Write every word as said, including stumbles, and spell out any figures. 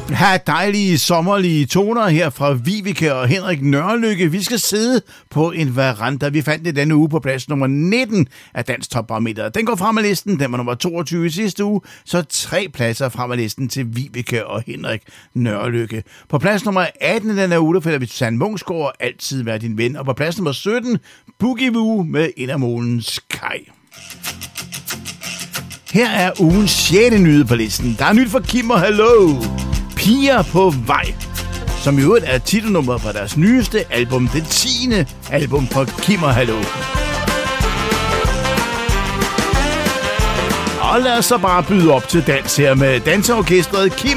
Her dejlige sommerlige toner her fra Vibeke og Henrik Nørrelykke. Vi skal sidde på en veranda. Vi fandt det denne uge på plads nummer nitten af Dansk Topbarometer. Den går frem af listen. Den var nummer toogtyve i sidste uge. Så tre pladser frem af listen til Vibeke og Henrik Nørrelykke. På plads nummer atten i denne uge, der finder vi Susanne Munksgaard, Altid Vær Din Ven. Og på plads nummer sytten, Boogie Woo med Indermolens Kaj. Her er ugens sjette nyhed på listen. Der er nyt for Kim og Hallo. Piger på vej, som i øvrigt er titelnummeret på deres nyeste album, det tiende album fra Kim og Hallo. Og lad os så bare byde op til dans her med danseorkestret Kim